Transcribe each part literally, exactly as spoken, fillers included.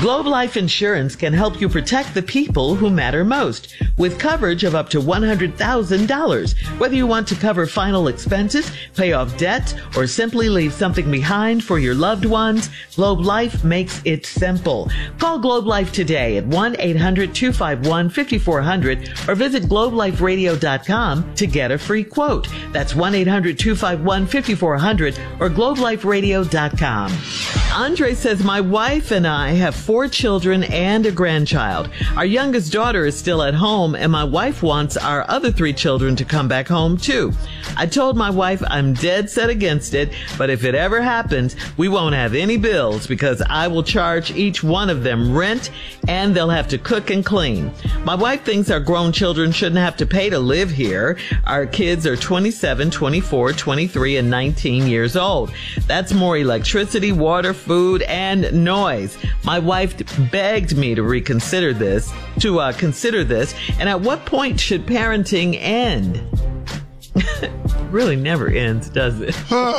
Globe Life Insurance can help you protect the people who matter most with coverage of up to one hundred thousand dollars. Whether you want to cover final expenses, pay off debt, or simply leave something behind for your loved ones, Globe Life makes it simple. Call Globe Life today at one eight hundred two five one five four zero zero or visit globe life radio dot com to get a free quote. That's one eight hundred two five one five four zero zero or globe life radio dot com. Andre says, my wife and I have four children and a grandchild. Our youngest daughter is still at home, and my wife wants our other three children to come back home, too. I told my wife I'm dead set against it, but if it ever happens, we won't have any bills because I will charge each one of them rent, and they'll have to cook and clean. My wife thinks our grown children shouldn't have to pay to live here. Our kids are twenty-seven, twenty-four, twenty-three, and nineteen years old. That's more electricity, water, food, and noise. My wife begged me to reconsider this, to uh, consider this, and at what point should parenting end? Really never ends, does it?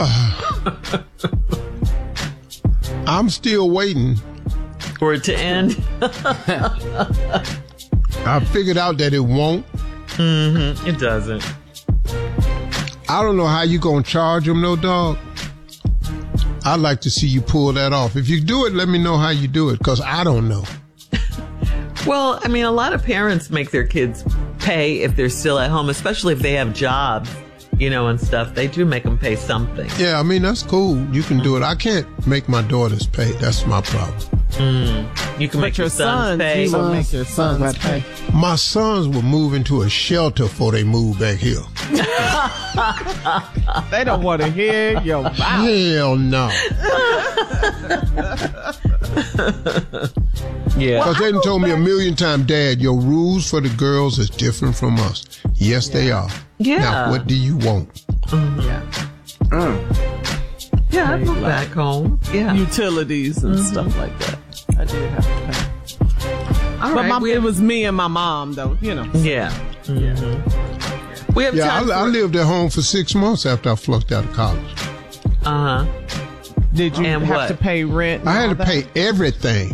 I'm still waiting for it to end. I figured out that it won't. Mm-hmm. It doesn't. I don't know how you gonna charge them, no dog. I'd like to see you pull that off. If you do it, let me know how you do it, because I don't know. Well, I mean, a lot of parents make their kids pay if they're still at home, especially if they have jobs, you know, and stuff. They do make them pay something. Yeah, I mean, that's cool. You can do it. I can't make my daughters pay. That's my problem. Mm. You can make your, your sons, sons pay. You will make your sons pay. My sons will move into a shelter before they move back here. They don't want to hear your mouth. Hell no. Yeah. Because they done told me a million times, Dad, your rules for the girls is different from us. Yes, yeah. they are. Yeah. Now, what do you want? Mm-hmm. Yeah. Mm. Yeah, I moved back home. Yeah. Utilities and mm-hmm. stuff like that. I did have to pay. All but right, my, it was me and my mom, though, you know. Yeah. Mm-hmm. Yeah. We have yeah, time I, for... I lived at home for six months after I flunked out of college. Uh-huh. Did you and have what? to pay rent? I had to that? pay everything.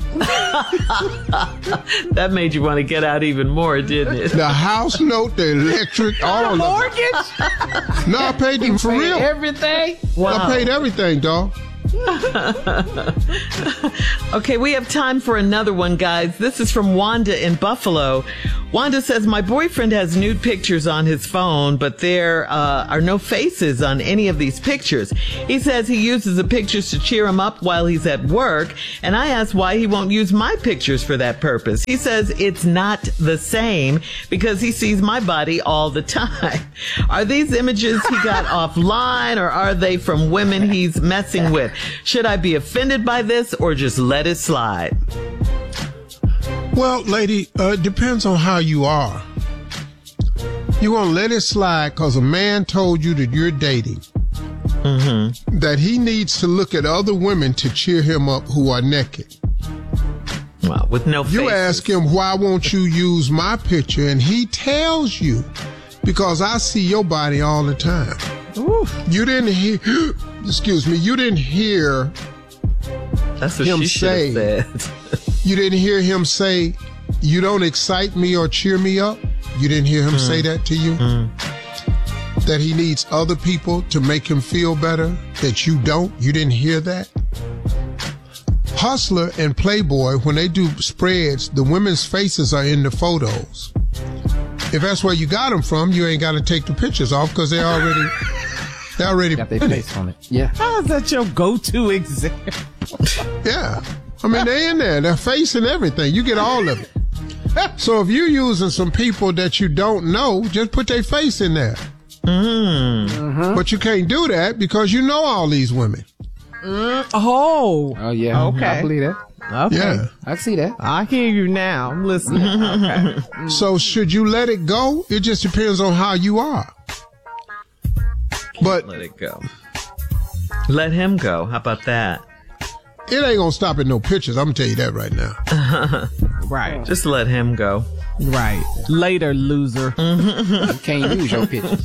That made you want to get out even more, didn't it? The house note, the electric, all the of mortgage? it. No, I paid them for real. Everything? Wow. I paid everything, dog. Okay, we have time for another one, guys. This is from Wanda in Buffalo. Wanda says, my boyfriend has nude pictures on his phone, but there uh, are no faces on any of these pictures. He says he uses the pictures to cheer him up while he's at work, and I asked why he won't use my pictures for that purpose. He says it's not the same because he sees my body all the time. Are these images he got offline, or are they from women he's messing with? Should I be offended by this or just let it slide? Well, lady, uh, it depends on how you are. You want to let it slide because a man told you that you're dating, mm-hmm. that he needs to look at other women to cheer him up who are naked. Well, with no faces. You ask him, why won't you use my picture? And he tells you, because I see your body all the time. Ooh. You didn't hear, excuse me, you didn't hear That's what him she say, said. You didn't hear him say, you don't excite me or cheer me up? You didn't hear him mm. say that to you? Mm. That he needs other people to make him feel better, that you don't? You didn't hear that? Hustler and Playboy, when they do spreads, the women's faces are in the photos. If that's where you got them from, you ain't got to take the pictures off because they're already, they're already got their face on it. Yeah. How is that your go-to example? Yeah. I mean, they're in there. Their face and everything. You get all of it. So if you're using some people that you don't know, just put their face in there. Mm. Mm-hmm. But you can't do that because you know all these women. Mm. Oh. Oh, yeah. Okay. I believe that. Okay. Yeah. I see that. I hear you now. I'm listening. Okay. So should you let it go? It just depends on how you are. But let it go. Let him go. How about that? It ain't gonna stop at no pictures. I'm gonna tell you that right now. Right. Just let him go. Right. Later, loser. You can't use your pictures.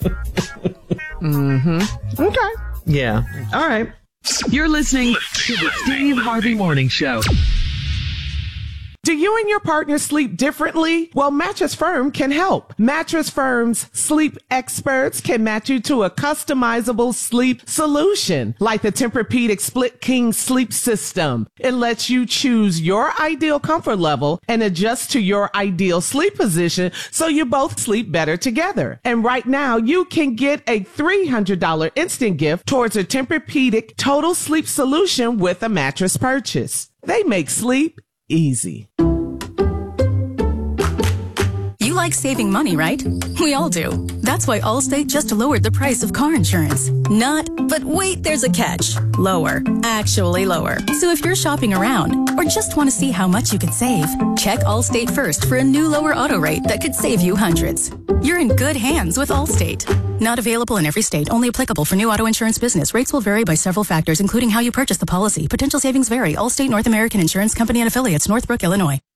Mm-hmm. Okay. Yeah. All right. You're listening to the Steve Harvey Morning Show. Do you and your partner sleep differently? Well, Mattress Firm can help. Mattress Firm's sleep experts can match you to a customizable sleep solution, like the Tempur-Pedic Split King Sleep System. It lets you choose your ideal comfort level and adjust to your ideal sleep position so you both sleep better together. And right now, you can get a three hundred dollars instant gift towards a Tempur-Pedic Total Sleep Solution with a mattress purchase. They make sleep easy. You like saving money, right? We all do. That's why Allstate just lowered the price of car insurance. Not, but wait, there's a catch. Lower. Actually lower. So if you're shopping around or just want to see how much you could save, check Allstate first for a new lower auto rate that could save you hundreds. You're in good hands with Allstate. Not available in every state. Only applicable for new auto insurance business. Rates will vary by several factors, including how you purchase the policy. Potential savings vary. Allstate North American Insurance Company and Affiliates, Northbrook, Illinois.